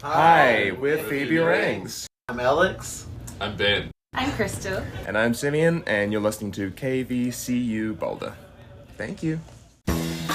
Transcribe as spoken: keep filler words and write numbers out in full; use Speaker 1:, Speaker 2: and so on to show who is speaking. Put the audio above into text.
Speaker 1: Hi, we're Phoebe Rangs.
Speaker 2: I'm Alex.
Speaker 3: I'm Ben.
Speaker 4: I'm Crystal.
Speaker 1: And I'm Simeon, and you're listening to K V C U Boulder. Thank you.